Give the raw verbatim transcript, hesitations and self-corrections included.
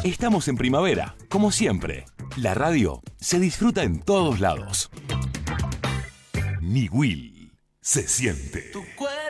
Estamos en primavera, como siempre. La radio se disfruta en todos lados. Ni Will se siente. Tu cuerpo